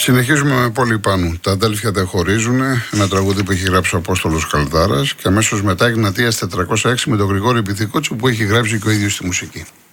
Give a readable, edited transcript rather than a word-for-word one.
Συνεχίζουμε με Πόλη Πάνου. Τα αδέλφια δεν χωρίζουν. Ένα τραγούδι που έχει γράψει ο Απόστολος Καλδάρας. Και αμέσως μετά Εγνατίας 406 με τον Γρηγόρη Πυθικότσου που έχει γράψει και ο ίδιος τη μουσική.